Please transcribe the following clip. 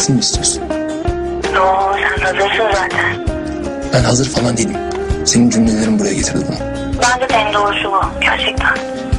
gelsin mi istiyorsun? Yo, sen hazırsın zaten. Ben hazır falan değilim. Senin cümlelerin buraya getirdi bunu. Bence de en doğrusu bu gerçekten.